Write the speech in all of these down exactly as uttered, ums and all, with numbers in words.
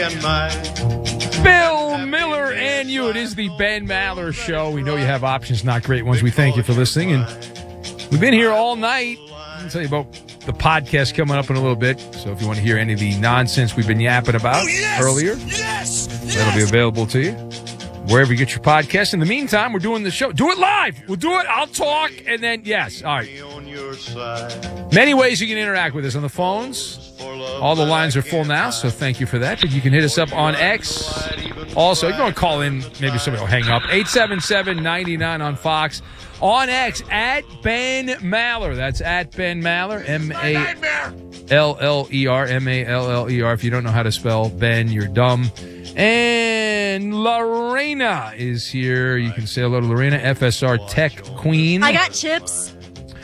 Bill Miller and you. It is the Ben Maller Show. We know you have options, not great ones. We thank you for listening. And we've been here all night. I'll tell you about the podcast coming up in a little bit. So if you want to hear any of the nonsense we've been yapping about oh, yes, earlier, yes, yes. That'll be available to you wherever you get your podcast. In the meantime, we're doing the show. Do it live. We'll do it. I'll talk. And then, yes. All right. Many ways you can interact with us on the phones. All the lines are full now, so thank you for that. But you can hit us up on X. Also, you can call in. Maybe somebody will hang up. eight seven seven, nine nine on Fox. On X, at Ben Maller. That's at Ben Maller. M A L L E R. M A L L E R. If you don't know how to spell Ben, you're dumb. And Lorena is here. You can say hello to Lorena, F S R Tech Queen. I got chips.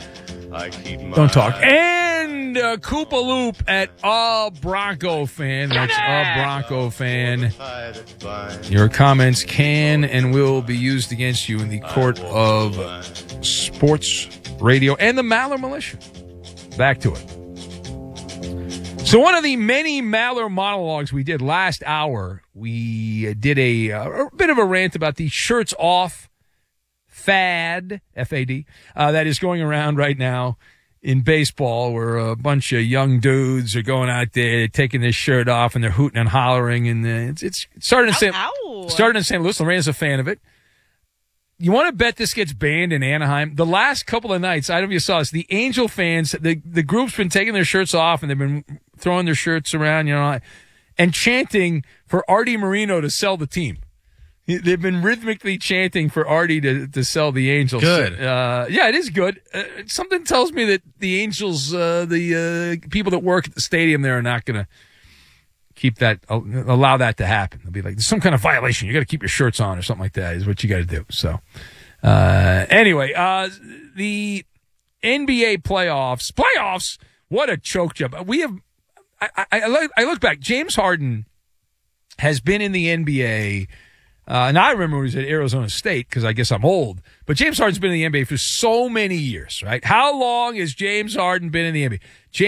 Don't talk. And uh, Koopa Loop at A Bronco Fan. That's A Bronco Fan. Your comments can and will be used against you in the court of sports radio and the Maller Militia. Back to it. So one of the many Maller monologues we did last hour, we did a, a bit of a rant about the shirts off fad, F A D, uh, that is going around right now in baseball, where a bunch of young dudes are going out there taking their shirt off and they're hooting and hollering, and uh, it's it's starting in Saint starting in Saint Louis. Lorena's a fan of it. You want to bet this gets banned in Anaheim? The last couple of nights, I don't know if you saw this, the Angel fans, the the group's been taking their shirts off and they've been throwing their shirts around, you know, and chanting for Artie Moreno to sell the team. They've been rhythmically chanting for Artie to, to sell the Angels. Good. Uh, yeah, it is good. Uh, something tells me that the Angels, uh, the uh, people that work at the stadium there are not going to keep that, uh, allow that to happen. They'll be like, there's some kind of violation. You got to keep your shirts on or something like that is what you got to do. So, uh, anyway, uh, the N B A playoffs, playoffs, what a choke job. We have, I, I, I, look, I look back, James Harden has been in the N B A. Uh, and I remember when he was at Arizona State, because I guess I'm old. But James Harden's been in the N B A for so many years, right? How long has James Harden been in the N B A? James